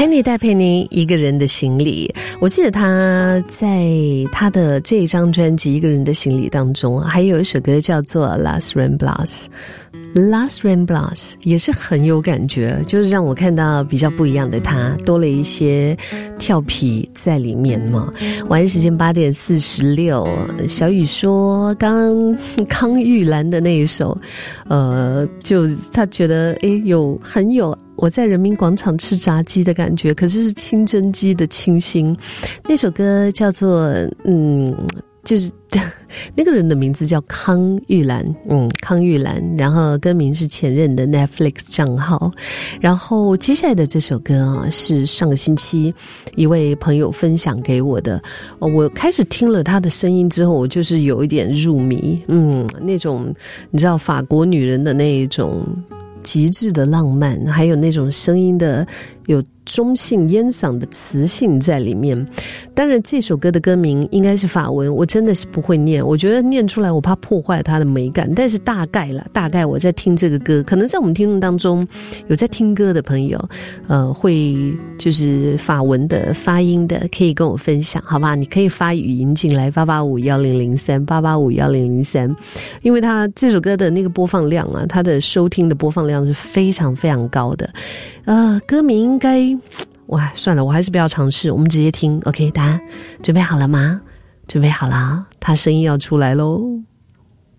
陪你带陪你一个人的行李。我记得他在他的这一张专辑《一个人的行李》当中，还有一首歌叫做 Last Rain Blast 也是很有感觉，就是让我看到比较不一样的他，多了一些跳皮在里面嘛。晚上时间8点46，小雨说刚康玉兰的那一首就他觉得很有我在人民广场吃炸鸡的感觉，可是是清蒸鸡的清新。那首歌叫做就是那个人的名字叫康玉兰，康玉兰，然后歌名是前任的 Netflix 账号。然后接下来的这首歌是上个星期一位朋友分享给我的，我开始听了他的声音之后，我就是有一点入迷，那种你知道法国女人的那一种极致的浪漫，还有那种声音的有中性烟嗓的磁性在里面。当然这首歌的歌名应该是法文，我真的是不会念，我觉得念出来我怕破坏它的美感，但是大概我在听这个歌，可能在我们听众当中有在听歌的朋友会就是法文的发音的可以跟我分享好吧，你可以发语音进来8851003，因为它这首歌的那个播放量啊，它的收听的播放量是非常非常高的。歌名应该算了，我还是不要尝试，我们直接听。 OK， 大家准备好了吗？准备好了，他声音要出来咯。